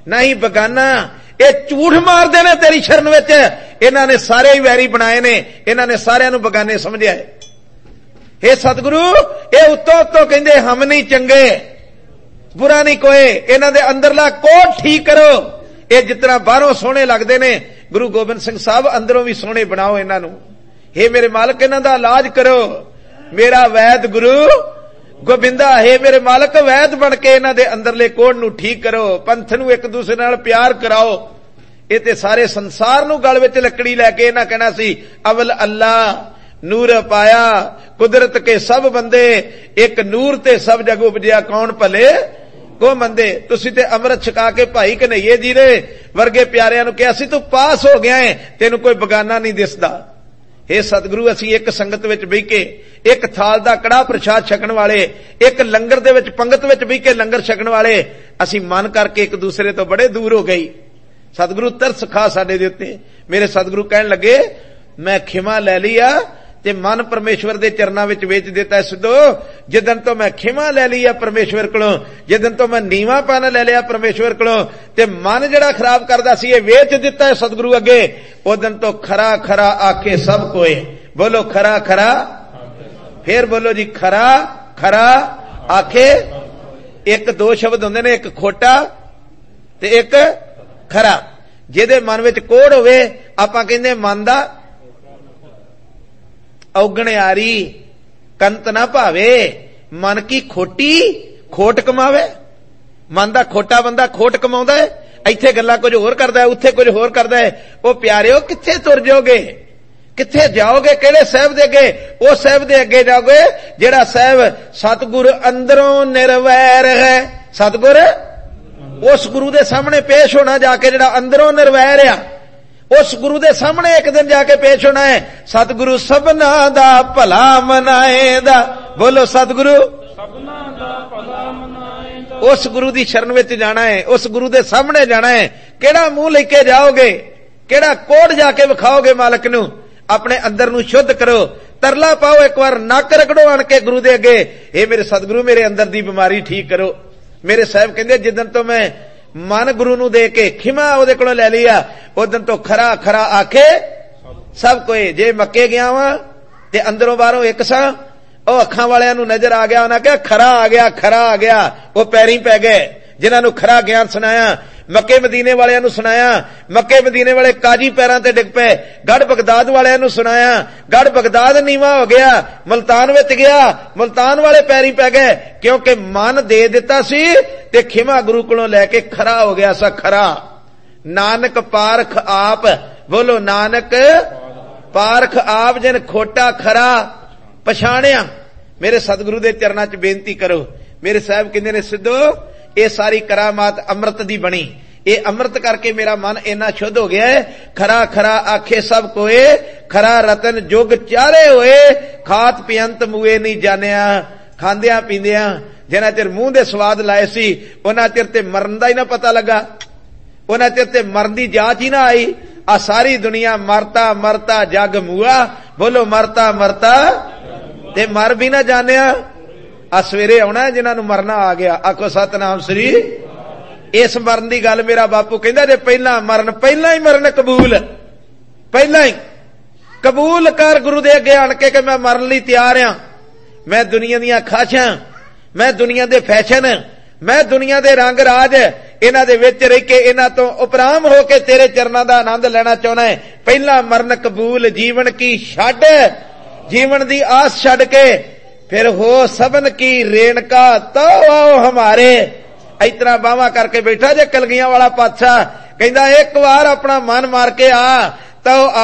ना ही बगाना। ये झूठ मारते ने तेरी शरण विच। इन्हां ने सारे ही वैरी बनाए ने, इन्हां ने सारियां नूं बगाने समझिया है। हे सतगुरु, ये उत्तों उत्तों कहंदे हम नहीं चंगे, बुरा नहीं कोई, इन्हां दे अंदरला कोड ठीक करो। ये जितना बाहरों सोहणे लगदे ने, गुरु गोबिंद सिंह साहब अंदरों भी सोहणे बनाओ इन्हां नूं। हे मेरे मालक, इन्हां दा इलाज करो। मेरा वैद गुरु गोबिंदा, हे मेरे मालक वैद बन के इन्हां दे अंदरले कोड नूं ठीक करो, पंथ नूं एक दूसरे नाल प्यार कराओ। ये ते सारे संसार नूं गल विच लकड़ी लैके इन्हां कहना सी अवल अल्लाह नूर पाया कुदरत के सब बंदे, एक नूर ते सब जग उपजिया कौन भले को मंदे। तुसी ते अमृत छका के भाई कन्हैये जी दे वर्गे प्यारियां नूं कहा सी तू पास हो गया है, तेनू कोई बगाना नहीं दिसदा। हे सतगुरु, असी एक संगत विच बह के एक थाल दा कड़ा प्रसाद छकण वाले, एक लंगर दे विच पंगत विच बह के लंगर छकण वाले, असी मन करके एक दूसरे तो बड़े दूर हो गई। सतगुरु तरस खा साडे दे उत्ते। मेरे सतगुरु कहण लगे मैं खिमा लै लिया ते मन परमेश्वर दे चरनां विच वेच दिता। सिद्धो, जिदन तो मैं खिमा लै लिया परमेश्वर कोलों, जिदन तो मैं नीवापन लै लिया परमेश्वर कोलों, ते मन जिहड़ा खराब करदा सी ये वेच दिता है सतगुरु अगे, उदन तो खरा खरा आखे सब कोई। बोलो खरा खरा, फिर बोलो जी खरा खरा आखे। एक दो शब्द हुंदे ने, एक खोटा ते एक खरा। जिहदे मन विच कोड़ होवे आपां कहंदे मन दा औगणियारी कंत ना भावे, मन की खोटी खोट कमावे। मन दा खोटा बंदा खोट कमाउंदा है, इत्थे गल्लां कुछ होर करदा है, उत्थे कुछ होर करदा है। ओ प्यारिओ, कित्थे तुर जाओगे, कित्थे जाओगे, किहड़े साहिब दे अगे? ओ साहिब दे अगे जाओगे जिहड़ा साहिब सतगुर अंदरों निर्वैर है। सतगुर उस गुरु दे सामने पेश होना जाके जिहड़ा अंदरों निर्वैर आ, उस गुरु दे सामने एक दिन जाके पेश होना है। सतगुरु सबना दा भला मनाएंदा। बोलो सतगुरु सबना दा भला मनाएंदा। उस गुरु दी शरण विच जाना है, उस गुरु दे सामने जाना है। केड़ा मुंह लेके जाओगे, केड़ा कोड जाके विखाओगे मालक नूं? अपने अंदर नूं शुद्ध करो, तरला पाओ, एक बार नक रगड़ो आण के गुरु दे अगे, हे मेरे सतगुरु मेरे अंदर दी बीमारी ठीक करो। मेरे साहब कहंदे जिदन तो मैं मन गुरु नूं दे के खिमा ओदे कोलों लै लिया, उदन तो खरा खरा आखे सब कोई। जे मक्के गया वां ते अंदरों बाहरों एक सा, ओ अखां वालियां नूं नजर आ गया, उन्हां कहा खरा आ गया, खरा आ गया। वो पैरीं पै गए जिन्हां नूं खरा ज्ञान सुनाया। मक्के मदीने वालियां नूं सुनाया, मक्के मदीने वाले काजी पैरां ते डिग पे। गढ़ बगदाद वालियां नूं सुनाया, गढ़ बगदाद नीवा हो गया। मुल्तान विच गया, मुल्तान वाले पैरीं पै गए, क्योंकि मन दे दिता सी ते खिमा गुरु कोलों लैके खरा हो गया सा। खरा नानक पारख आप। बोलो नानक पारख आप, जिन खोटा खरा पछाणिया। मेरे सतगुरु दे चरनां च बेनती करो। मेरे साहब कहंदे ने सिद्धो, ये सारी करामात अमृत दी बनी, ये अमृत करके मेरा मन इन्ना शुद्ध हो गया है। खरा खरा आखे सब कोए, खरा रतन जुग चारे होए, खात पियंत मुए नहीं जानिया। खांदियां पींदियां जिन्ना चिर मूंह दे स्वाद लाए सी, उन्ना चिर ते मरन दा ही ना पता लगा, उन्ना चिर ते मरन दी जांच ही ना आई। आ सारी दुनिया मरता मरता जग मुआ। बोलो मरता मरता ते मर भी ना जानिया। आ सवेरे आउणा जिन्हां नूं मरना आ गया। आखो सतनाम श्री। इस मरण की गल मेरा बापू कहंदा जे पहला मरण, पहला ही मरण कबूल, पहला ही कबूल कर गुरु दे अगे आण के मैं मरन लई तैयार हां। मैं दुनिया दीयां खाशां, मैं दुनिया दे फैशन, मैं दुनिया दे रंग राज, इन्हां दे विच रह के इन्हां तो उपराम हो के तेरे चरनां दा आनंद लेना चाहुंदा है। पहला मरण कबूल, जीवन की छड्ड, जीवन दी आस छड्ड के फिर हो सबन की रेणका तो आओ हमारे। इतना बावा करके बैठा जे कलगियां वाला पातशाह कहंदा एक बार अपना मन मार के आ तो